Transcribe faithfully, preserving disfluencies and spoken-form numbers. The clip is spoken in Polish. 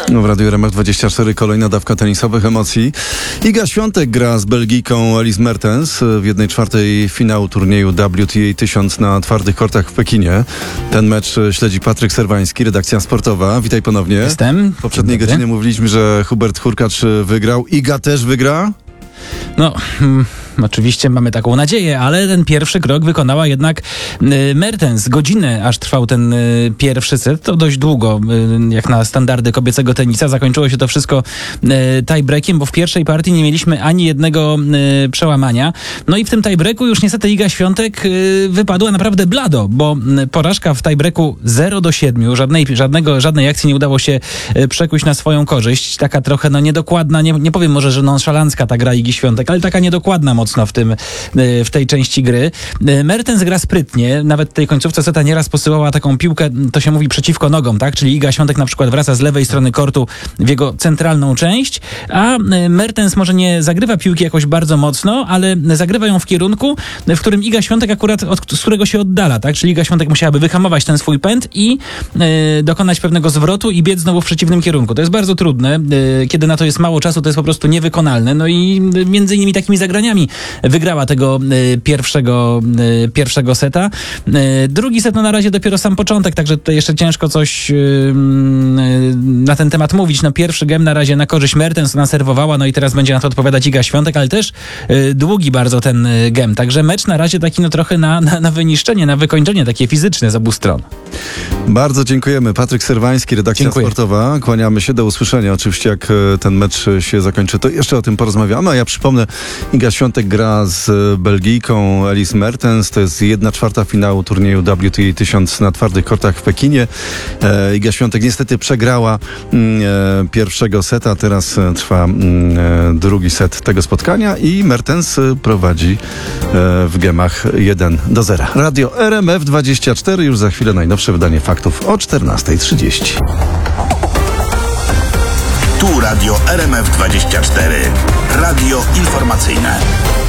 No w Radiu R M F dwadzieścia cztery kolejna dawka tenisowych emocji. Iga Świątek gra z Belgijką Elise Mertens w jednej czwartej finału turnieju W T A tysiąc na twardych kortach w Pekinie. Ten mecz śledzi Patryk Serwański, redakcja sportowa. Witaj ponownie. Jestem. W poprzedniej godzinie mówiliśmy, że Hubert Hurkacz wygrał. Iga też wygra? No, hmm, oczywiście mamy taką nadzieję, ale ten pierwszy krok wykonała jednak y, Mertens. Godzinę aż trwał ten y, pierwszy set. To dość długo, y, jak na standardy kobiecego tenisa. Zakończyło się to wszystko y, tiebreakiem, bo w pierwszej partii nie mieliśmy ani jednego y, przełamania. No i w tym tiebreaku już niestety Iga Świątek y, wypadła naprawdę blado, bo y, porażka w tiebreaku zero do siedmiu. Żadnej, żadnego, żadnej akcji nie udało się y, przekuć na swoją korzyść. Taka trochę no niedokładna, nie, nie powiem może, że nonszalancka ta gra Igi Świątek, ale taka niedokładna mocno w tym, w tej części gry. Mertens gra sprytnie, nawet w tej końcówce seta nieraz posyłała taką piłkę, to się mówi przeciwko nogom, tak? Czyli Iga Świątek na przykład wraca z lewej strony kortu w jego centralną część, a Mertens może nie zagrywa piłki jakoś bardzo mocno, ale zagrywa ją w kierunku, w którym Iga Świątek akurat, od, z którego się oddala, tak? Czyli Iga Świątek musiałaby wyhamować ten swój pęd i y, dokonać pewnego zwrotu i biec znowu w przeciwnym kierunku. To jest bardzo trudne. Y, kiedy na to jest mało czasu, to jest po prostu niewykonalne. No i między innymi takimi zagraniami wygrała tego y, pierwszego, y, pierwszego seta. Y, drugi set no na razie dopiero sam początek, także tutaj jeszcze ciężko coś y, y, na ten temat mówić. No pierwszy gem na razie na korzyść Mertens, ona serwowała, no i teraz będzie na to odpowiadać Iga Świątek, ale też y, długi bardzo ten y, gem. Także mecz na razie taki no trochę na, na, na wyniszczenie, na wykończenie takie fizyczne z obu stron. Bardzo dziękujemy. Patryk Serwański, redakcja Dziękuję. sportowa. Kłaniamy się. Do usłyszenia. Oczywiście jak ten mecz się zakończy, to jeszcze o tym porozmawiamy. A ja przypomnę, Iga Świątek gra z Belgijką Elise Mertens. To jest jedna czwarta finału turnieju W T A tysiąc na twardych kortach w Pekinie. E, Iga Świątek niestety przegrała e, pierwszego seta. Teraz e, trwa e, drugi set tego spotkania i Mertens prowadzi e, w gemach jeden do zera. Radio R M F dwadzieścia cztery. Już za chwilę najnowsze wydanie faktów o czternasta trzydzieści. Tu Radio R M F dwadzieścia cztery. Radio informacyjne.